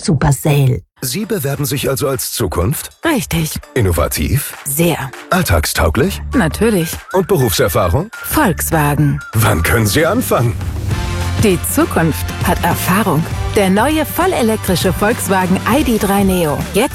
Supersale. Sie bewerben sich also als Zukunft? Richtig. Innovativ? Sehr. Alltagstauglich? Natürlich. Und Berufserfahrung? Volkswagen. Wann können Sie anfangen? Die Zukunft hat Erfahrung. Der neue vollelektrische Volkswagen ID.3 Neo. Jetzt